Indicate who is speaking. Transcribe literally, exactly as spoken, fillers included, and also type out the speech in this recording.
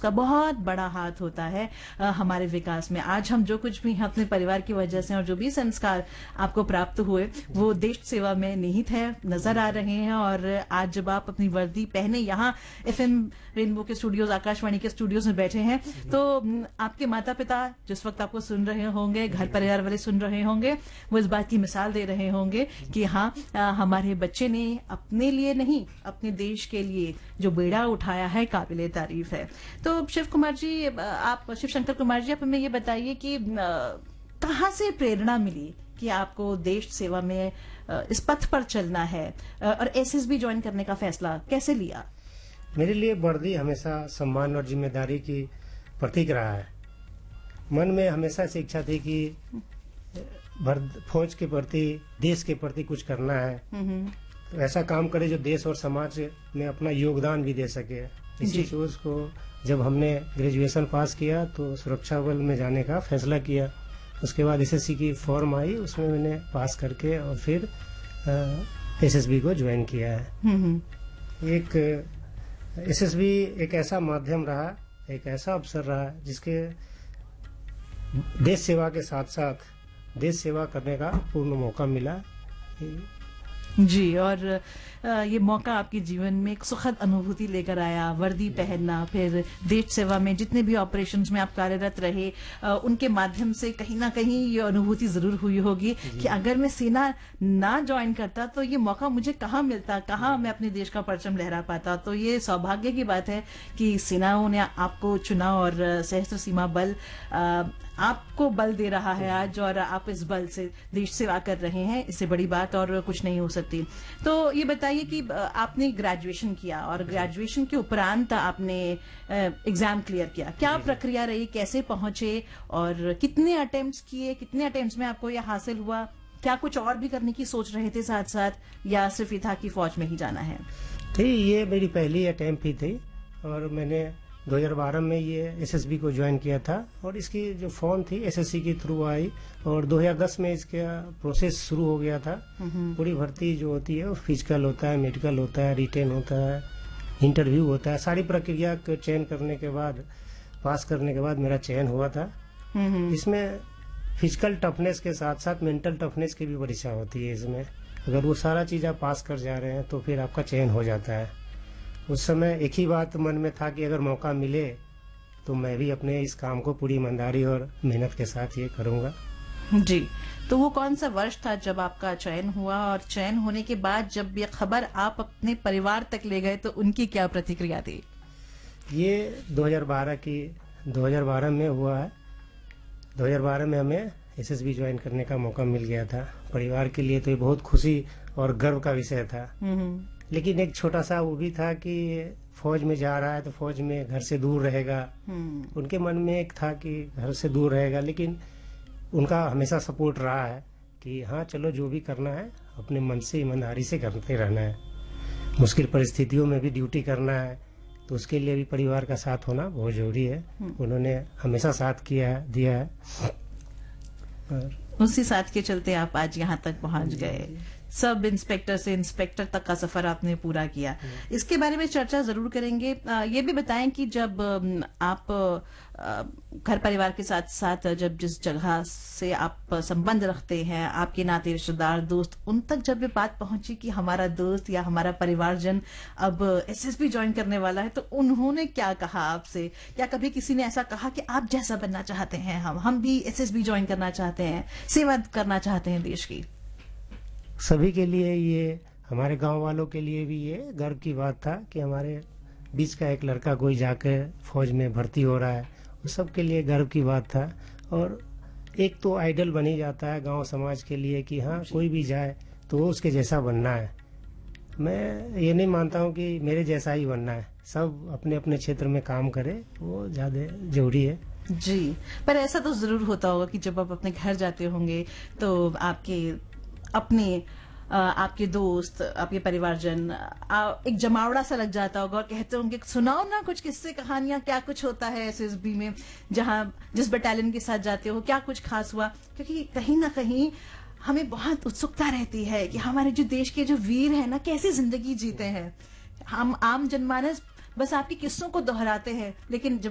Speaker 1: उसका बहुत बड़ा हाथ होता है आ, हमारे विकास में। आज हम जो कुछ भी अपने परिवार की वजह से और जो भी संस्कार आपको प्राप्त हुए वो देश सेवा में निहित है, नजर आ रहे हैं। और आज जब आप अपनी वर्दी पहने यहाँ एफएम रेनबो के स्टूडियोज, आकाशवाणी के स्टूडियोज में बैठे हैं, तो आपके माता पिता जिस वक्त आपको सुन रहे होंगे, घर परिवार वाले सुन रहे होंगे, वो इस बात की मिसाल दे रहे होंगे कि हाँ, हमारे बच्चे ने अपने लिए नहीं अपने देश के लिए जो बेड़ा उठाया है, काबिले तारीफ है। तो शिव कुमार जी, आप शिव शंकर कुमार जी, आप हमें ये बताइए कि कहाँ से प्रेरणा मिली कि आपको देश सेवा में इस पथ पर चलना है और एसएसबी ज्वाइन करने का फैसला कैसे लिया?
Speaker 2: मेरे लिए वर्दी हमेशा सम्मान और जिम्मेदारी की प्रतीक रहा है। मन में हमेशा से इच्छा थी कि फौज के प्रति, देश के प्रति कुछ करना है, तो ऐसा काम करे जो देश और समाज में अपना योगदान भी दे सके। इसी सोच को जब हमने ग्रेजुएशन पास किया तो सुरक्षा बल में जाने का फैसला किया। उसके बाद एसएससी की फॉर्म आई, उसमें मैंने पास करके और फिर एसएसबी को ज्वाइन किया है। एक एसएसबी एक ऐसा माध्यम रहा, एक ऐसा अवसर रहा जिसके देश सेवा के साथ साथ देश सेवा करने का पूर्ण मौका मिला
Speaker 1: जी। और ये मौका आपके जीवन में एक सुखद अनुभूति लेकर आया। वर्दी पहनना, फिर देश सेवा में जितने भी ऑपरेशंस में आप कार्यरत रहे, उनके माध्यम से कहीं ना कहीं ये अनुभूति जरूर हुई होगी कि अगर मैं सेना ना ज्वाइन करता तो ये मौका मुझे कहाँ मिलता, कहाँ मैं अपने देश का परचम लहरा पाता। तो ये सौभाग्य की बात है कि सेनाओं ने आपको चुना और सशस्त्र सीमा बल आपको बल दे रहा है आज, और आप इस बल से देश सेवा कर रहे हैं। इससे बड़ी बात और कुछ नहीं हो सकती। तो ये बताइए कि आपने ग्रेजुएशन किया और ग्रेजुएशन के उपरांत आपने एग्जाम क्लियर किया, क्या प्रक्रिया रही, कैसे पहुंचे और कितने अटेम्प्ट्स किए, कितने अटेम्प्ट्स में आपको यह हासिल हुआ? क्या कुछ और भी करने की सोच रहे थे साथ साथ, या सिर्फ ये था कि फौज में ही जाना है?
Speaker 2: थी, ये मेरी पहली अटेम्प्ट ही थी और मैंने दो हज़ार बारह में ये एसएसबी को ज्वाइन किया था। और इसकी जो फॉर्म थी एसएससी के थ्रू आई और दो हज़ार दस में इसका प्रोसेस शुरू हो गया था। पूरी भर्ती जो होती है वो फिजिकल होता है, मेडिकल होता है, रिटेन होता है, इंटरव्यू होता है। सारी प्रक्रिया को चयन करने के बाद, पास करने के बाद मेरा चयन हुआ था। इसमें फिजिकल टफनेस के साथ साथ मेंटल टफनेस की भी परीक्षा होती है। इसमें अगर वो सारा चीज आप पास कर जा रहे हैं तो फिर आपका चयन हो जाता है। उस समय एक ही बात मन में था कि अगर मौका मिले तो मैं भी अपने इस काम को पूरी ईमानदारी और मेहनत के साथ ये करूंगा
Speaker 1: जी। तो वो कौन सा वर्ष था जब आपका चयन हुआ, और चयन होने के बाद जब ये खबर आप अपने परिवार तक ले गए तो उनकी क्या प्रतिक्रिया थी?
Speaker 2: ये दो हज़ार बारह की दो हज़ार बारह में हुआ है। दो हज़ार बारह में हमें एसएसबी ज्वाइन करने का मौका मिल गया था। परिवार के लिए तो ये बहुत खुशी और गर्व का विषय था। लेकिन एक छोटा सा वो भी था कि फौज में जा रहा है तो फौज में घर से दूर रहेगा। उनके मन में एक था कि घर से दूर रहेगा, लेकिन उनका हमेशा सपोर्ट रहा है कि हाँ चलो जो भी करना है अपने मन से ईमानदारी से करते रहना है। मुश्किल परिस्थितियों में भी ड्यूटी करना है, तो उसके लिए भी परिवार का साथ होना बहुत जरूरी है। उन्होंने हमेशा साथ किया है, दिया है, और
Speaker 1: उसी साथ के चलते आप आज यहाँ तक पहुंच गए। सब इंस्पेक्टर से इंस्पेक्टर तक का सफर आपने पूरा किया। इसके बारे में चर्चा जरूर करेंगे। ये भी बताएं कि जब आप घर परिवार के साथ साथ जब जिस जगह से आप संबंध रखते हैं, आपके नाते रिश्तेदार, दोस्त, उन तक जब ये बात पहुंची कि हमारा दोस्त या हमारा परिवारजन अब एसएसबी ज्वाइन करने वाला है, तो उन्होंने क्या कहा आपसे? या कभी किसी ने ऐसा कहा कि आप जैसा बनना चाहते हैं, हम हम भी एसएसबी ज्वाइन करना चाहते हैं, सेवा करना चाहते हैं देश की?
Speaker 2: सभी के लिए, ये हमारे गांव वालों के लिए भी ये गर्व की बात था कि हमारे बीच का एक लड़का कोई जाकर फौज में भर्ती हो रहा है। वो सबके लिए गर्व की बात था। और एक तो आइडल बनी जाता है गांव समाज के लिए कि हाँ कोई भी जाए तो वो उसके जैसा बनना है। मैं ये नहीं मानता हूँ कि मेरे जैसा ही बनना है। सब अपने अपने क्षेत्र में काम करे, वो ज्यादा जरूरी है
Speaker 1: जी। पर ऐसा तो जरूर होता होगा कि जब आप अपने घर जाते होंगे तो आपके अपने आपके दोस्त, आपके परिवारजन, एक जमावड़ा सा लग जाता होगा और कहते होंगे सुनाओ ना कुछ किस्से कहानियां, क्या कुछ होता है एसएसबी में, जहां जिस बटालियन के साथ जाते हो, क्या कुछ खास हुआ? क्योंकि कहीं ना कहीं हमें बहुत उत्सुकता रहती है कि हमारे जो देश के जो वीर हैं ना, कैसी जिंदगी जीते हैं। हम आम जनमानस बस आपके किस्सों को दोहराते हैं, लेकिन जब